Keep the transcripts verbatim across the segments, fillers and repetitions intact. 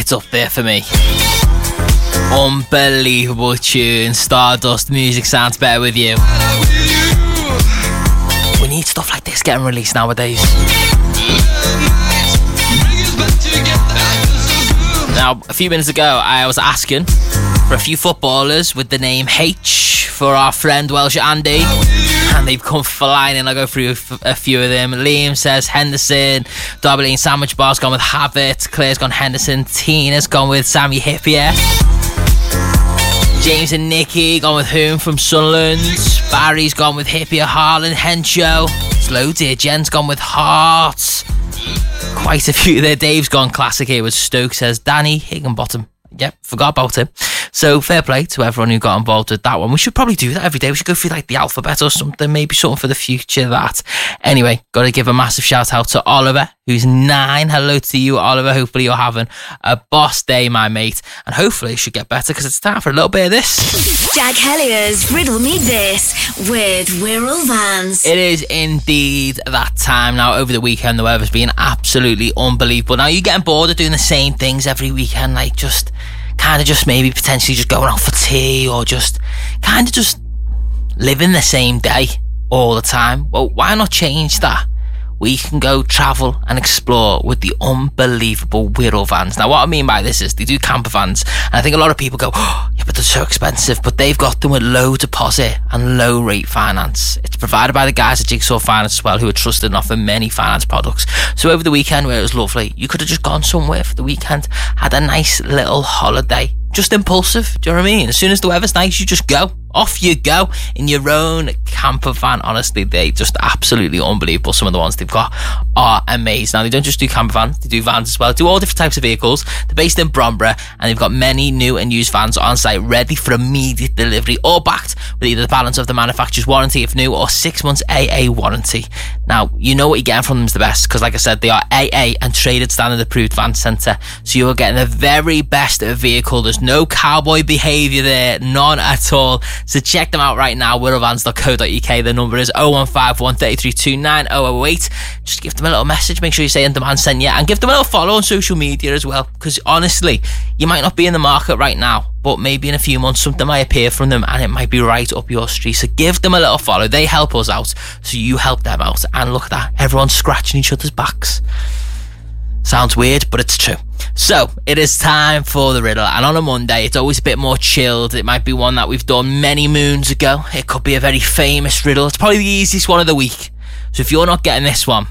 It's up there for me. Unbelievable tune. Stardust. Music sounds better with you. We need stuff like this getting released nowadays. Now, a few minutes ago, I was asking for a few footballers with the name H for our friend Welsh Andy, and they've come flying in. I'll go through a few of them. Liam says Henderson. Derby Lane Sandwich Bar's gone with Havertz. Claire's gone Henderson. Tina's gone with Sammy Hippier. James and Nikki gone with Whom from Sunderland. Barry's gone with Hippier. Harlan Henshaw. It's loads here. Jen's gone with Hearts. Quite a few there. Dave's gone classic here with Stoke, says Danny Higginbottom. Yep, forgot about him. So fair play to everyone who got involved with that one. We should probably do that every day. We should go through like the alphabet or something, maybe something for the future. That anyway, got to give a massive shout out to Oliver, who's nine. Hello to you, Oliver. Hopefully you're having a boss day, my mate, and hopefully it should get better because it's time for a little bit of this. Jack Hellier's Riddle Me This with Wirral Vans. It is indeed that time now. Over the weekend, the weather's been absolutely unbelievable. Now you're getting bored of doing the same things every weekend, like just kind of just maybe potentially just going out for tea or just kind of just living the same day all the time. Well, why not change that? We can go travel and explore with the unbelievable Wirral Vans. Now, what I mean by this is they do camper vans, and I think a lot of people go, oh, yeah, but they're so expensive. But they've got them with low deposit and low rate finance. It's provided by the guys at Jigsaw Finance as well, who are trusted and offer many finance products. So over the weekend, where it was lovely, you could have just gone somewhere for the weekend, had a nice little holiday. Just impulsive, do you know what I mean? As soon as the weather's nice, you just go. Off you go in your own camper van. Honestly, they just absolutely unbelievable. Some of the ones they've got are amazing. Now, they don't just do camper vans, they do vans as well. They do all different types of vehicles. They're based in Bromborough, and they've got many new and used vans on site ready for immediate delivery, all backed with either the balance of the manufacturer's warranty if new or six months A A warranty. Now, you know what you're getting from them is the best, because like I said, they are A A and traded standard approved van centre, so you're getting the very best vehicle. There's no cowboy behaviour there, none at all. So check them out right now, wirral vans dot co dot uk. The number is oh one five one, three three two nine, oh oh eight. Just give them a little message, make sure you say In Demand sent you, and give them a little follow on social media as well, because honestly, you might not be in the market right now, but maybe in a few months something might appear from them and it might be right up your street. So give them a little follow. They help us out, so you help them out. And look at that, everyone's scratching each other's backs. Sounds weird, but it's true. So, it is time for the riddle, and on a Monday, it's always a bit more chilled. It might be one that we've done many moons ago. It could be a very famous riddle. It's probably the easiest one of the week. So if you're not getting this one,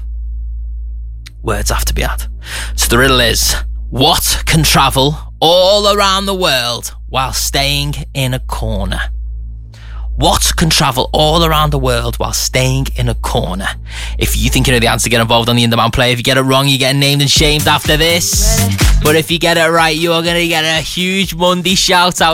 words have to be had. So the riddle is, what can travel all around the world while staying in a corner? What can travel all around the world while staying in a corner? If you think you know the answer, get involved on the In Demand play. If you get it wrong, you're getting named and shamed after this. But if you get it right, you're going to get a huge Monday shout out.